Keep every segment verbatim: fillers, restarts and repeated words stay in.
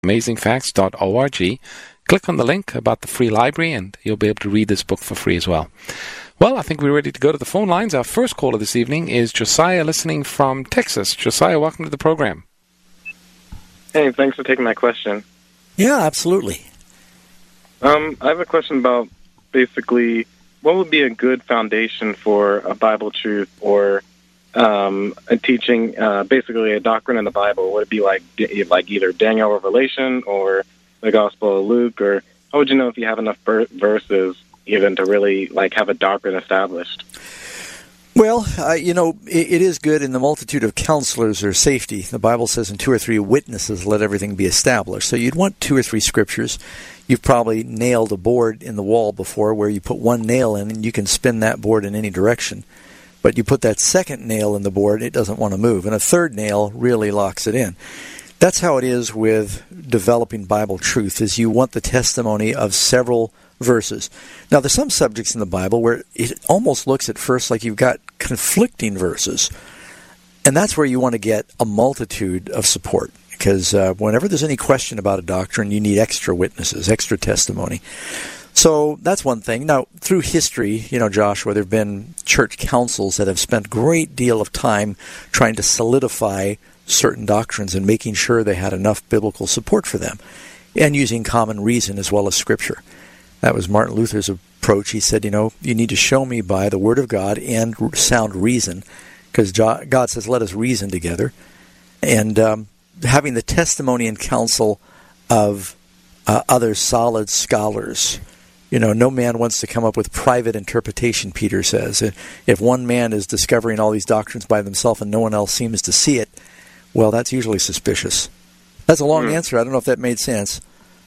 amazing facts dot org. Click on the link about the free library, and you'll be able to read this book for free as well. Well, I think we're ready to go to the phone lines. Our first caller this evening is Josiah, listening from Texas. Josiah, welcome to the program. Hey, thanks for taking my question. Yeah, absolutely. Um, I have a question about basically what would be a good foundation for a Bible truth or um, a teaching, uh, basically a doctrine in the Bible. Would it be like like either Daniel Revelation or the Gospel of Luke, or how would you know if you have enough ver- verses even to really like have a doctrine established? Well, uh, you know, it, it is good in the multitude of counselors there's safety. The Bible says in two or three witnesses let everything be established. So you'd want two or three scriptures. You've probably nailed a board in the wall before where you put one nail in and you can spin that board in any direction. But you put that second nail in the board, it doesn't want to move. And a third nail really locks it in. That's how it is with developing Bible truth, is you want the testimony of several verses. Now, there's some subjects in the Bible where it almost looks at first like you've got conflicting verses. And that's where you want to get a multitude of support. Because uh, whenever there's any question about a doctrine, you need extra witnesses, extra testimony. So that's one thing. Now, through history, you know, Joshua, there have been church councils that have spent a great deal of time trying to solidify certain doctrines and making sure they had enough biblical support for them, and using common reason as well as Scripture. That was Martin Luther's approach. He said, you know, you need to show me by the Word of God and sound reason, because God says, let us reason together. And um, having the testimony and counsel of uh, other solid scholars. You know, no man wants to come up with private interpretation, Peter says. If one man is discovering all these doctrines by himself and no one else seems to see it, well, that's usually suspicious. That's a long mm. answer. I don't know if that made sense.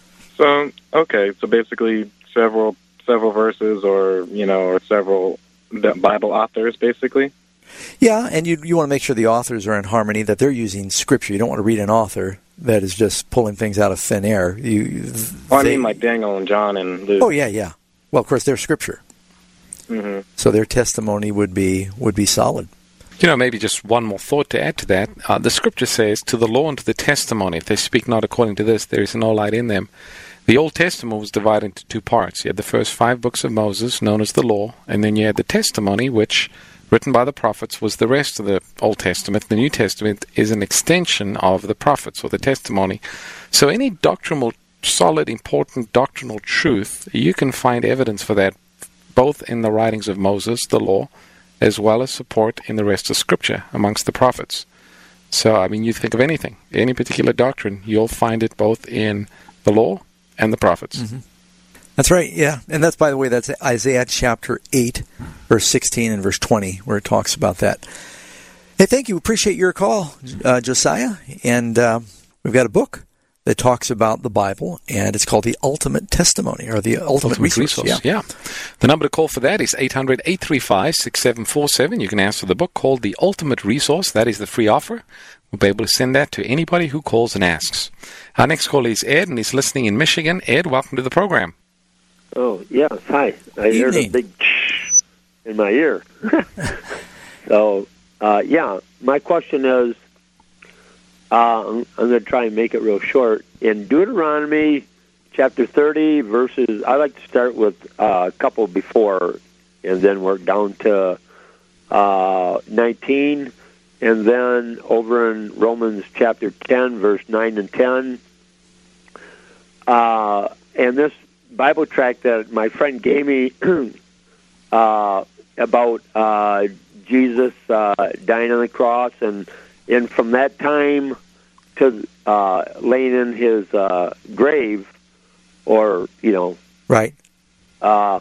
So, okay, so basically several several verses or, you know, or several Bible authors, basically? Yeah, and you you want to make sure the authors are in harmony, that they're using Scripture. You don't want to read an author that is just pulling things out of thin air. You, well, I they, mean like Daniel and John and Luke. Oh, yeah, yeah. Well, of course, they're Scripture. Mm-hmm. So their testimony would be would be solid. You know, maybe just one more thought to add to that. Uh, the Scripture says, to the law and to the testimony, if they speak not according to this, there is no light in them. The Old Testament was divided into two parts. You had the first five books of Moses, known as the law, and then you had the testimony, which, written by the prophets, was the rest of the Old Testament. The New Testament is an extension of the prophets, or the testimony. So any doctrinal, solid, important doctrinal truth, you can find evidence for that both in the writings of Moses, the law, as well as support in the rest of Scripture amongst the prophets. So, I mean, you think of anything, any particular doctrine, you'll find it both in the law and the prophets. Mm-hmm. That's right, yeah. And that's, by the way, that's Isaiah chapter eight, verse sixteen and verse twenty, where it talks about that. Hey, thank you. Appreciate your call, uh, Josiah. And uh, we've got a book that talks about the Bible, and it's called The Ultimate Testimony, or The Ultimate, Ultimate Resource. Resource. Yeah. yeah. The number to call for that is eight hundred, eight three five, six seven four seven. You can ask for the book called The Ultimate Resource. That is the free offer. We'll be able to send that to anybody who calls and asks. Our next caller is Ed, and he's listening in Michigan. Ed, welcome to the program. Oh, yes. Hi. I Evening. heard a big in my ear. so, uh, yeah, my question is, uh, I'm, I'm going to try and make it real short. In Deuteronomy chapter thirty, verses, I like to start with uh, a couple before and then work down to uh, nineteen. And then over in Romans chapter ten, verse nine and ten. Uh, and this Bible tract that my friend gave me uh, about uh, Jesus uh, dying on the cross, and and from that time to uh, laying in his uh, grave, or you know, right? Uh,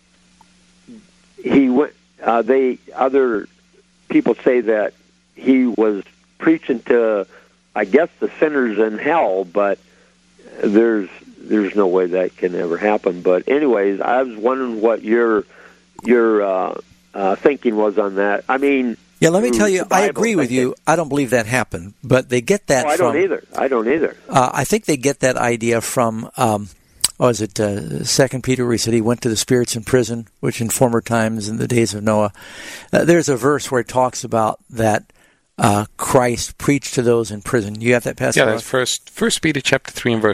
he went. Uh, they other people say that he was preaching to, I guess, the sinners in hell, but there's there's no way that can ever happen. But anyways, I was wondering what your your uh, uh, thinking was on that. I mean, yeah, let me tell you, I agree with you. I don't believe that happened, but they get that. Oh, I from, don't either. I don't either. Uh, I think they get that idea from. Um, Oh, is it uh, Second Peter, where he said he went to the spirits in prison, which in former times, in the days of Noah, uh, there's a verse where it talks about that uh, Christ preached to those in prison. You have that passage? Yeah, that's first First Peter chapter three and verse